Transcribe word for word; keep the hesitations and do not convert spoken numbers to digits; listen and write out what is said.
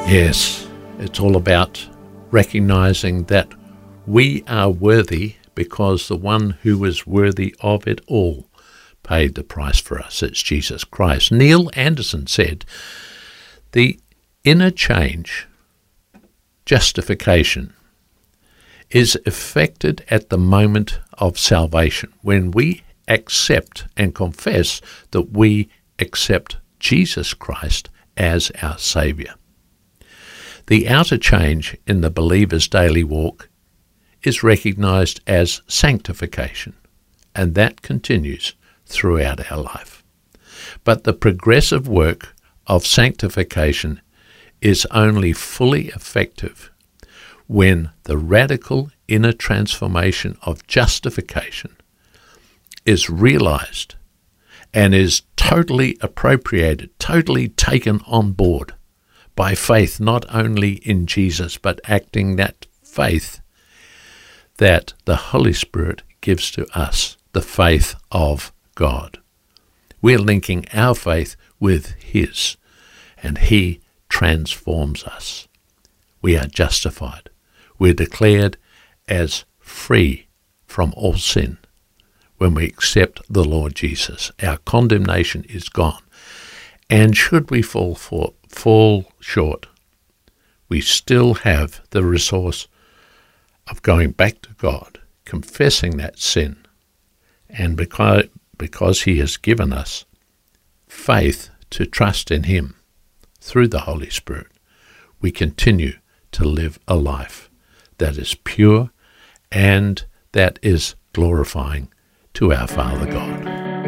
Yes, it's all about recognizing that we are worthy because the one who is worthy of it all paid the price for us. It's Jesus Christ. Neil Anderson said, the inner change, justification, is effected at the moment of salvation, when we accept and confess that we accept Jesus Christ as our Saviour. The outer change in the believer's daily walk is recognised as sanctification, and that continues throughout our life. But the progressive work of sanctification is only fully effective when the radical inner transformation of justification is realised and is totally appropriated, totally taken on board by faith, not only in Jesus, but acting that faith that the Holy Spirit gives to us, the faith of God. We're linking our faith with His, and He transforms us. We are justified. We're declared as free from all sin when we accept the Lord Jesus. Our condemnation is gone. And should we fall for, fall short, we still have the resource of going back to God, confessing that sin, and because, because He has given us faith to trust in Him through the Holy Spirit, we continue to live a life that is pure and that is glorifying to our Father God.